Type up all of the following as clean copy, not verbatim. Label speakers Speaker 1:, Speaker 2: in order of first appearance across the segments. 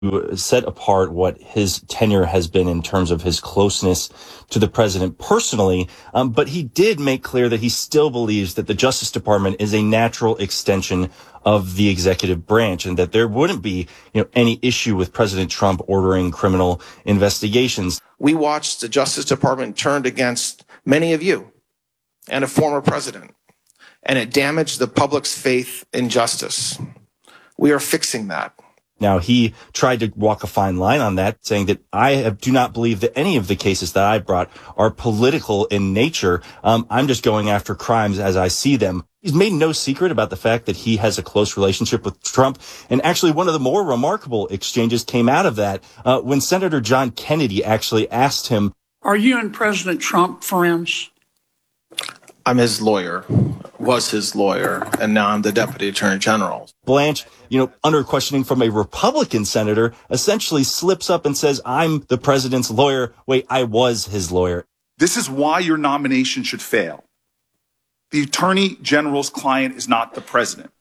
Speaker 1: set apart what his tenure has been in terms of his closeness to the president personally. But he did make clear that he still believes that the Justice Department is a natural extension of the executive branch and that there wouldn't be, any issue with President Trump ordering criminal investigations.
Speaker 2: We watched the Justice Department turned against many of you and a former president, and it damaged the public's faith in justice. We are fixing that.
Speaker 1: Now, he tried to walk a fine line on that, saying that I do not believe that any of the cases that I brought are political in nature. I'm just going after crimes as I see them. He's made no secret about the fact that he has a close relationship with Trump. And actually, one of the more remarkable exchanges came out of that when Senator John Kennedy actually asked him,
Speaker 3: "Are you and President Trump friends?"
Speaker 2: I'm his lawyer, was his lawyer, and now I'm the Deputy Attorney General.
Speaker 1: Blanche, under questioning from a Republican senator, essentially slips up and says, I'm the president's lawyer. Wait, I was his lawyer.
Speaker 4: This is why your nomination should fail. The Attorney General's client is not the president.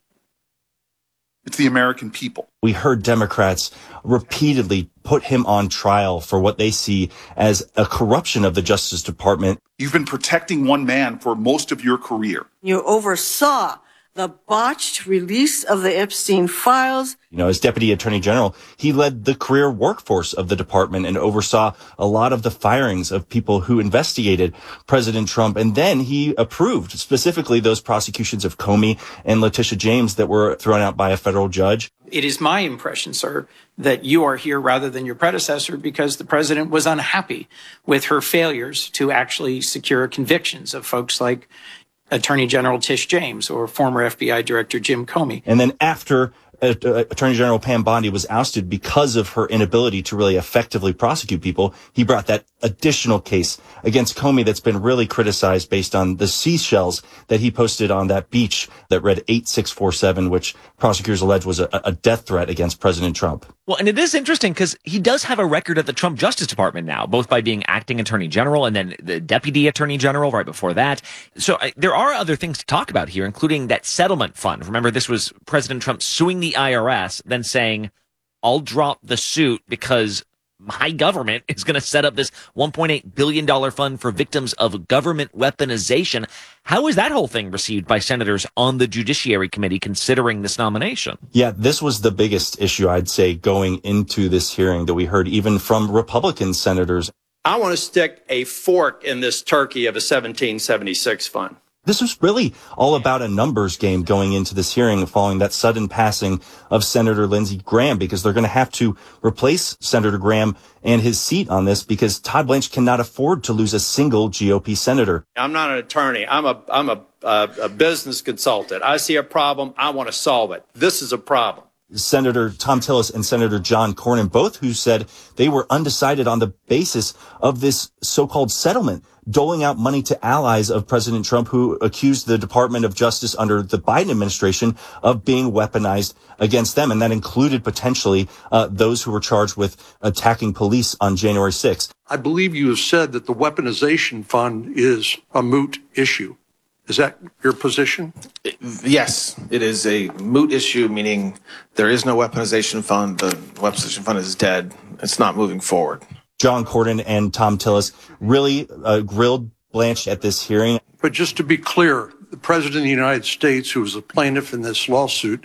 Speaker 4: It's the American people.
Speaker 1: We heard Democrats repeatedly put him on trial for what they see as a corruption of the Justice Department.
Speaker 4: You've been protecting one man for most of your career.
Speaker 5: You oversaw the botched release of the Epstein files.
Speaker 1: As Deputy Attorney General, he led the career workforce of the department and oversaw a lot of the firings of people who investigated President Trump. And then he approved specifically those prosecutions of Comey and Letitia James that were thrown out by a federal judge.
Speaker 6: It is my impression, sir, that you are here rather than your predecessor because the president was unhappy with her failures to actually secure convictions of folks like Attorney General Tish James or former FBI Director Jim Comey.
Speaker 1: And then after Attorney General Pam Bondi was ousted because of her inability to really effectively prosecute people, he brought that additional case against Comey that's been really criticized based on the seashells that he posted on that beach that read 8647, which prosecutors allege was a death threat against President Trump.
Speaker 7: Well, and it is interesting because he does have a record at the Trump Justice Department now, both by being acting attorney general and then the deputy attorney general right before that. So there are other things to talk about here, including that settlement fund. Remember, this was President Trump suing the IRS, then saying, I'll drop the suit because my government is going to set up this $1.8 billion fund for victims of government weaponization. How is that whole thing received by senators on the Judiciary Committee considering this nomination?
Speaker 1: Yeah, this was the biggest issue, I'd say, going into this hearing that we heard even from Republican senators.
Speaker 8: I want to stick a fork in this turkey of a 1776 fund.
Speaker 1: This was really all about a numbers game going into this hearing following that sudden passing of Senator Lindsey Graham, because they're going to have to replace Senator Graham and his seat on this because Todd Blanche cannot afford to lose a single GOP senator.
Speaker 8: I'm not an attorney. I'm a business consultant. I see a problem. I want to solve it. This is a problem.
Speaker 1: Senator Tom Tillis and Senator John Cornyn, both who said they were undecided on the basis of this so-called settlement, doling out money to allies of President Trump who accused the Department of Justice under the Biden administration of being weaponized against them. And that included potentially those who were charged with attacking police on January 6th.
Speaker 9: I believe you have said that the weaponization fund is a moot issue. Is that your position?
Speaker 2: Yes, it is a moot issue, meaning there is no weaponization fund. The weaponization fund is dead. It's not moving forward.
Speaker 1: John Cornyn and Tom Tillis really grilled Blanche at this hearing.
Speaker 9: But just to be clear, the President of the United States, who is a plaintiff in this lawsuit,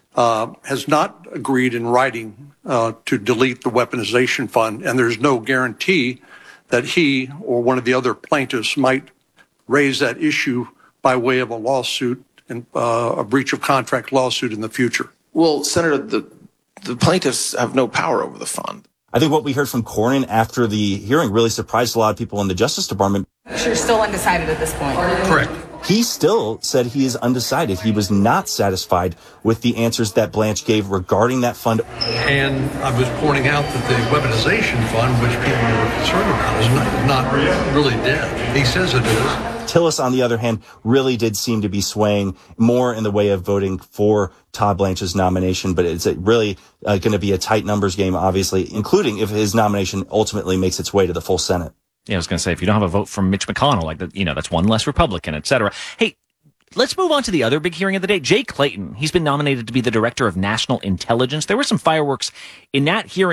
Speaker 9: has not agreed in writing to delete the weaponization fund, and there's no guarantee that he or one of the other plaintiffs might raise that issue by way of a lawsuit and a breach of contract lawsuit in the future.
Speaker 2: Well, Senator, the plaintiffs have no power over the fund.
Speaker 1: I think what we heard from Cornyn after the hearing really surprised a lot of people in the Justice Department.
Speaker 10: You're still undecided at this point.
Speaker 9: Correct.
Speaker 1: He still said he is undecided. He was not satisfied with the answers that Blanche gave regarding that fund.
Speaker 9: And I was pointing out that the weaponization fund, which people were concerned about, is not really dead. He says it is.
Speaker 1: Tillis, on the other hand, really did seem to be swaying more in the way of voting for Todd Blanche's nomination, but it's really going to be a tight numbers game, obviously, including if his nomination ultimately makes its way to the full Senate.
Speaker 7: Yeah, I was going to say, if you don't have a vote from Mitch McConnell, like that, that's one less Republican, et cetera. Hey, Let's move on to the other big hearing of the day. Jay Clayton, he's been nominated to be the director of national intelligence. There were some fireworks in that hearing.